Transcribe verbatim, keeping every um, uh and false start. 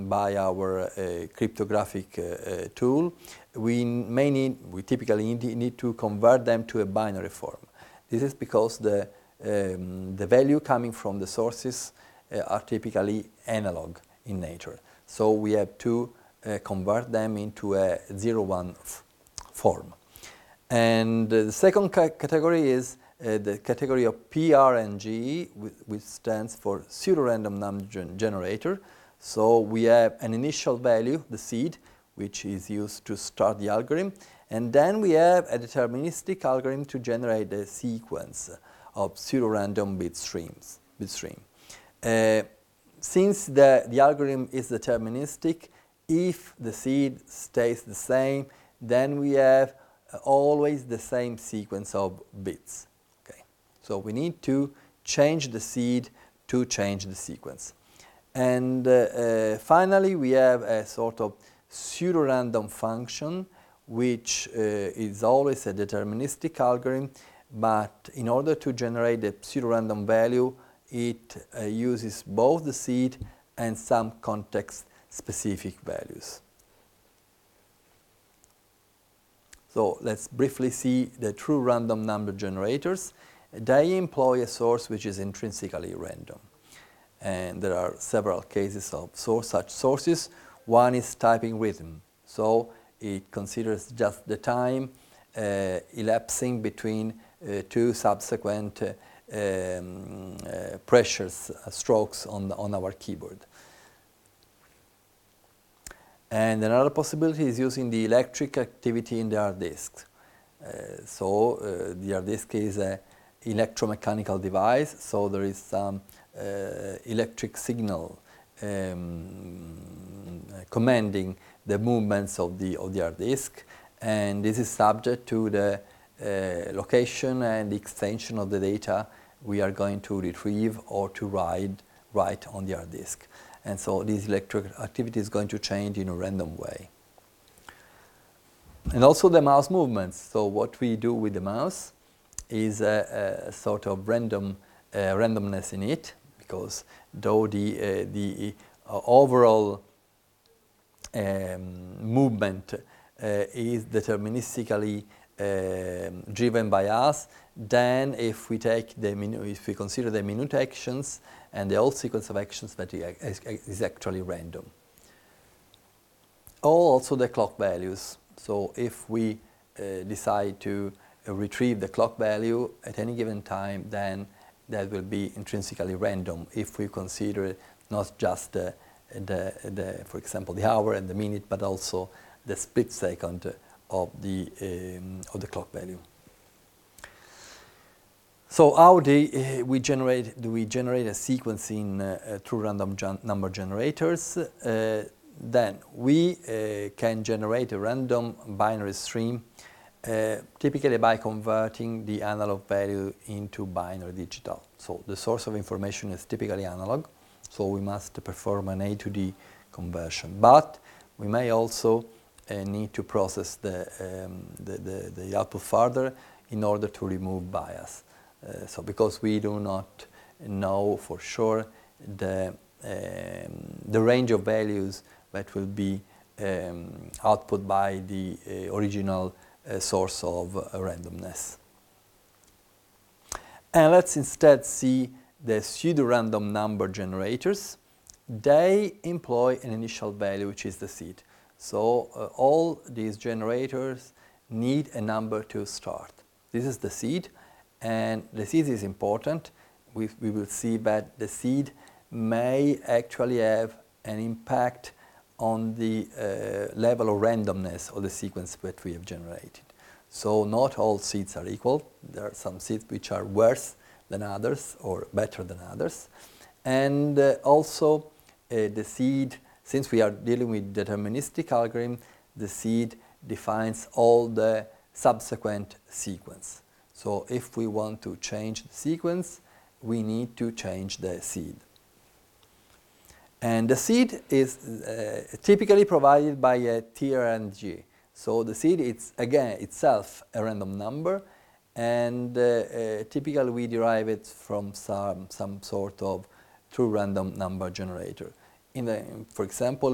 by our uh, cryptographic uh, uh, tool, we may need, we typically need, need to convert them to a binary form. This is because the, um, the value coming from the sources uh, are typically analog in nature. So we have to uh, convert them into a zero one form. And uh, the second ca category is uh, the category of P R N G, which stands for pseudo-random number gen generator. So we have an initial value, the seed, which is used to start the algorithm, and then we have a deterministic algorithm to generate a sequence of pseudo-random bit streams. Bit stream. Uh, since the, the algorithm is deterministic, if the seed stays the same, then we have uh, always the same sequence of bits. Okay. So we need to change the seed to change the sequence. And uh, uh, finally, we have a sort of pseudo-random function, which uh, is always a deterministic algorithm, but in order to generate the pseudo-random value, it uh, uses both the seed and some context-specific values. So let's briefly see the true random number generators. They employ a source which is intrinsically random. And there are several cases of source, such sources. One is typing rhythm. So it considers just the time uh, elapsing between uh, two subsequent uh, um, uh, pressures, uh, strokes on, the, on our keyboard. And another possibility is using the electric activity in the hard disk. Uh, so uh, the hard disk is an electromechanical device, so there is some uh, electric signal um, commanding the movements of the, of the hard disk, and this is subject to the uh, location and the extension of the data we are going to retrieve or to write, write on the hard disk. And so this electric activity is going to change in a random way. And also the mouse movements. So what we do with the mouse is a, a sort of random uh, randomness in it, because though the, uh, the uh, overall um, movement uh, is deterministically uh, driven by us, then if we take the if we consider the minute actions and the whole sequence of actions, that is actually random. Also the clock values. So if we uh, decide to uh, retrieve the clock value at any given time, then that will be intrinsically random if we consider not just the, the, the, for example, the hour and the minute, but also the split second of the, um, of the clock value. So how do uh, we generate, do we generate a sequence in uh, uh, true random number generators? Uh, then we uh, can generate a random binary stream uh, typically by converting the analog value into binary digital. So the source of information is typically analog, so we must perform an A to D conversion. But we may also uh, need to process the, um, the, the, the output further in order to remove bias. Uh, so because we do not know for sure the, um, the range of values that will be um, output by the uh, original uh, source of uh, randomness. And let's instead see the pseudo-random number generators. They employ an initial value, which is the seed. So uh, all these generators need a number to start. This is the seed. And the seed is important. We, we will see that the seed may actually have an impact on the uh, level of randomness of the sequence that we have generated. So not all seeds are equal. There are some seeds which are worse than others or better than others. And uh, also uh, the seed, since we are dealing with deterministic algorithm, the seed defines all the subsequent sequence. So if we want to change the sequence, we need to change the seed. And the seed is uh, typically provided by a T R N G. So the seed is, again, itself a random number, and uh, uh, typically we derive it from some, some sort of true random number generator. In the, for example,